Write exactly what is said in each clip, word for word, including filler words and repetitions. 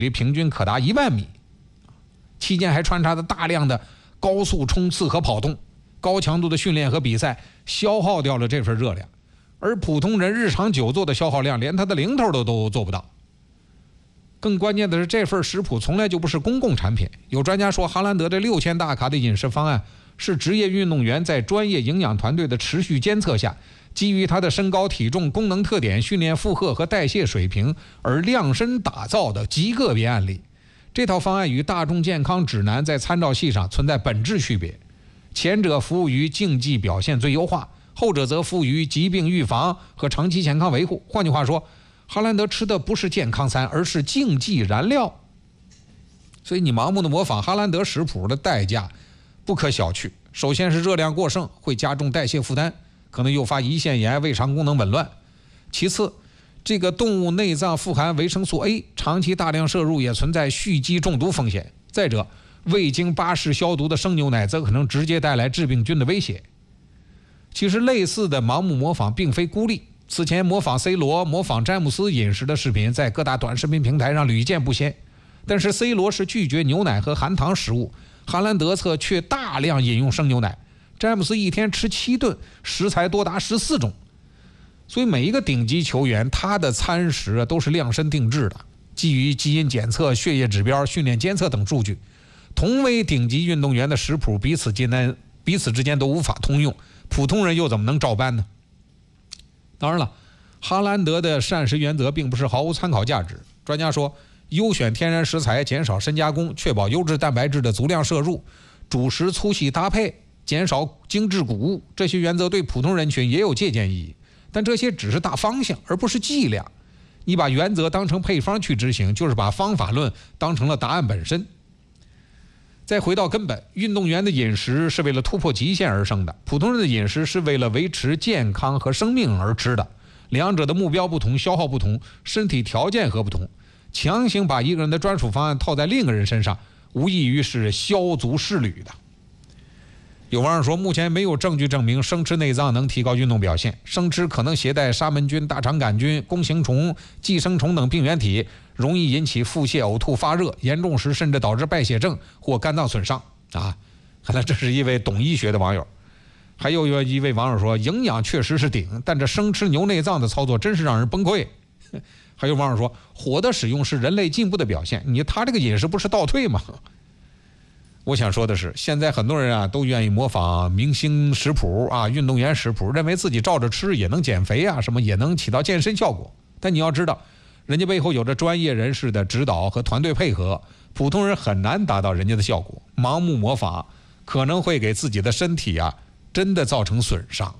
离平均可达一万米，期间还穿插着大量的高速冲刺和跑动，高强度的训练和比赛消耗掉了这份热量，而普通人日常久坐的消耗量连他的零头都都做不到。更关键的是，这份食谱从来就不是公共产品。有专家说，哈兰德这六千大卡的饮食方案是职业运动员在专业营养团队的持续监测下，基于他的身高、体重、功能特点、训练负荷和代谢水平而量身打造的极个别案例。这套方案与大众健康指南在参照系上存在本质区别，前者服务于竞技表现最优化，后者则服务于疾病预防和长期健康维护。换句话说，哈兰德吃的不是健康餐，而是竞技燃料。所以你盲目的模仿哈兰德食谱的代价不可小觑。首先是热量过剩，会加重代谢负担，可能诱发胰腺炎、胃肠功能紊乱。其次，这个动物内脏富含维生素 A， 长期大量摄入也存在蓄积中毒风险。再者，未经巴氏消毒的生牛奶则可能直接带来致病菌的威胁。其实类似的盲目模仿并非孤立，此前模仿 C 罗、模仿詹姆斯饮食的视频在各大短视频平台上屡见不鲜。但是 C 罗是拒绝牛奶和含糖食物，哈兰德则却大量饮用生牛奶，詹姆斯一天吃七顿，食材多达十四种。所以每一个顶级球员，他的餐食都是量身定制的，基于基因检测、血液指标、训练监测等数据。同为顶级运动员的食谱彼此间彼此之间都无法通用，普通人又怎么能照搬呢？当然了，哈兰德的膳食原则并不是毫无参考价值。专家说，优选天然食材，减少深加工，确保优质蛋白质的足量摄入，主食粗细搭配，减少精致谷物，这些原则对普通人群也有借鉴意义。但这些只是大方向，而不是剂量。你把原则当成配方去执行，就是把方法论当成了答案本身。再回到根本，运动员的饮食是为了突破极限而生的，普通人的饮食是为了维持健康和生命而吃的。两者的目标不同，消耗不同，身体条件和不同，强行把一个人的专属方案套在另一个人身上，无异于是削足适履的。有网友说，目前没有证据证明生吃内脏能提高运动表现，生吃可能携带沙门菌、大肠杆菌、弓形虫、寄生虫等病原体，容易引起腹泻、呕吐、发热，严重时甚至导致败血症或肝脏损伤啊！看来这是一位懂医学的网友。还有一位网友说，营养确实是顶，但这生吃牛内脏的操作真是让人崩溃。还有网友说，火的使用是人类进步的表现，你他这个饮食不是倒退吗？我想说的是，现在很多人啊都愿意模仿明星食谱啊、运动员食谱，认为自己照着吃也能减肥啊，什么也能起到健身效果。但你要知道，人家背后有着专业人士的指导和团队配合，普通人很难达到人家的效果。盲目模仿可能会给自己的身体啊真的造成损伤。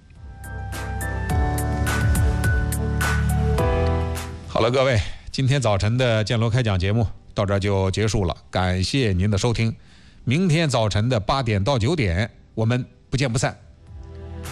好了，各位，今天早晨的建罗开讲节目到这就结束了，感谢您的收听。明天早晨的八点到九点，我们不见不散。